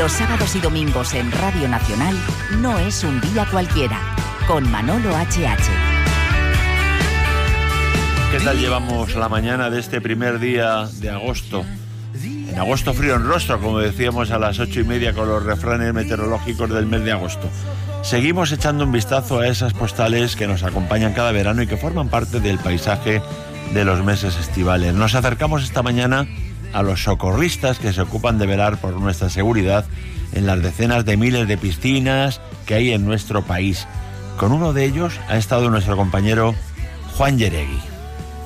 Los sábados y domingos en Radio Nacional no es un día cualquiera, con Manolo H.H. ¿Qué tal llevamos la mañana de este primer día de agosto? En agosto frío en rostro, como decíamos a las 8:30 con los refranes meteorológicos del mes de agosto. Seguimos echando un vistazo a esas postales que nos acompañan cada verano y que forman parte del paisaje de los meses estivales. Nos acercamos esta mañana a los socorristas que se ocupan de velar por nuestra seguridad en las decenas de miles de piscinas que hay en nuestro país. Con uno de ellos ha estado nuestro compañero Juan Yeregui.